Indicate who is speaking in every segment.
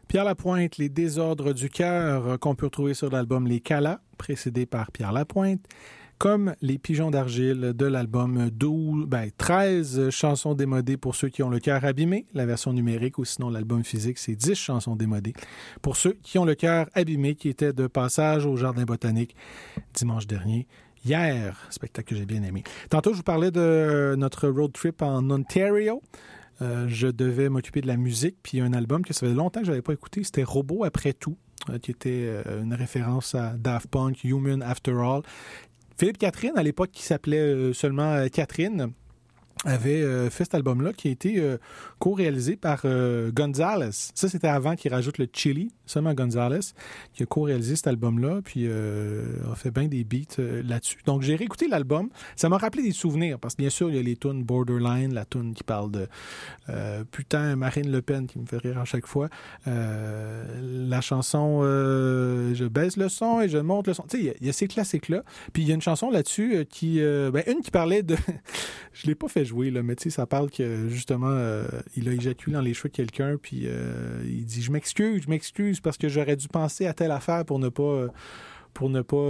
Speaker 1: Pierre Lapointe, Les désordres du cœur, qu'on peut retrouver sur l'album Les Calas, précédé par Pierre Lapointe, comme Les pigeons d'argile de l'album 13 chansons démodées pour ceux qui ont le cœur abîmé, la version numérique, ou sinon l'album physique, c'est 10 chansons démodées pour ceux qui ont le cœur abîmé, qui étaient de passage au Jardin botanique dimanche dernier. Hier, spectacle que j'ai bien aimé. Tantôt, je vous parlais de notre road trip en Ontario. Je devais m'occuper de la musique, puis un album que ça faisait longtemps que je n'avais pas écouté, c'était Robot après tout, qui était une référence à Daft Punk, Human After All. Philippe Catherine, à l'époque qui s'appelait seulement Catherine, avait fait cet album-là qui a été co-réalisé par Gonzalez. Ça, c'était avant qu'il rajoute le Chili, seulement Gonzalez, qui a co-réalisé cet album-là, puis a fait bien des beats là-dessus. Donc, j'ai réécouté l'album. Ça m'a rappelé des souvenirs, parce que bien sûr, il y a les tunes Borderline, la tune qui parle de putain, Marine Le Pen, qui me fait rire à chaque fois. La chanson Je baisse le son et je monte le son. Tu sais, il y a ces classiques-là. Puis il y a une chanson là-dessus une qui parlait de... Je l'ai pas fait jouer, là, mais tu sais, ça parle que, justement, il a éjaculé dans les cheveux de quelqu'un, puis il dit « Je m'excuse, parce que j'aurais dû penser à telle affaire pour ne pas éjaculer. »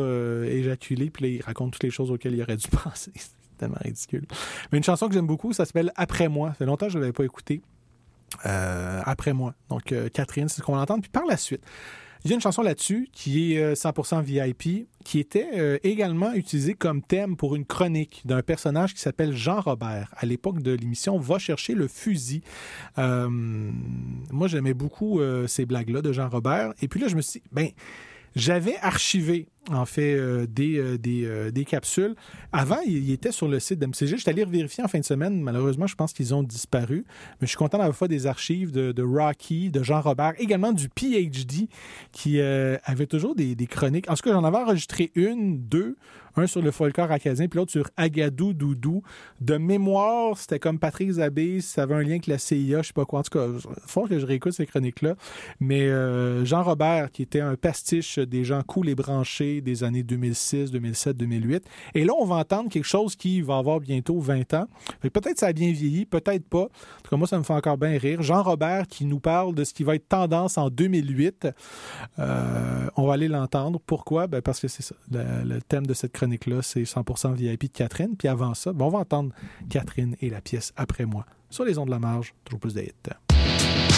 Speaker 1: Puis là, il raconte toutes les choses auxquelles il aurait dû penser. C'est tellement ridicule. Mais une chanson que j'aime beaucoup, ça s'appelle « Après moi ». Ça fait longtemps que je ne l'avais pas écouté. Après moi. Donc, Catherine, c'est ce qu'on va entendre. Puis par la suite, il y a une chanson là-dessus qui est 100% VIP, qui était également utilisée comme thème pour une chronique d'un personnage qui s'appelle Jean Robert, à l'époque de l'émission Va chercher le fusil. Moi, j'aimais beaucoup ces blagues-là de Jean Robert. Et puis là, je me suis dit, j'avais archivé, en fait, des capsules. Avant, il était sur le site d'MCG. Je suis allé vérifier en fin de semaine. Malheureusement, je pense qu'ils ont disparu. Mais je suis content d'avoir fait des archives de Rocky, de Jean Robert, également du PhD, qui avait toujours des chroniques. En tout cas, j'en avais enregistré deux. Un sur le folklore acadien, puis l'autre sur Agadou Doudou. De mémoire, c'était comme Patrick Zabé, ça avait un lien avec la CIA, je sais pas quoi. En tout cas, il faut que je réécoute ces chroniques-là. Mais Jean Robert, qui était un pastiche des gens cool et branchés des années 2006, 2007, 2008. Et là, on va entendre quelque chose qui va avoir bientôt 20 ans. Fait que peut-être ça a bien vieilli, peut-être pas. En tout cas, moi, ça me fait encore bien rire. Jean Robert qui nous parle de ce qui va être tendance en 2008. On va aller l'entendre. Pourquoi? Parce que c'est ça. Le thème de cette chronique-là, c'est 100% VIP de Catherine. Puis avant ça, on va entendre Catherine et la pièce Après moi sur les ondes de la marge. Toujours plus de hits.